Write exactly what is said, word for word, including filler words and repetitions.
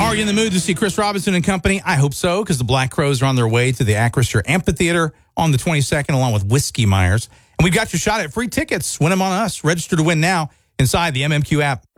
Are you in the mood to see Chris Robinson and company? I hope so, because the Black Crowes are on their way to the Acrisure Amphitheater on the twenty-second, along with Whiskey Myers. And we've got your shot at free tickets. Win them on us. Register to win now inside the M M Q app.